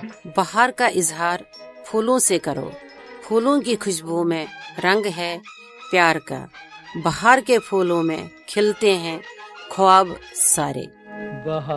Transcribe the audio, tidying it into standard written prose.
बहार का इजहार फूलों से करो, फूलों की खुशबू में रंग है प्यार का। बहार के फूलों में खिलते हैं ख्वाब सारे।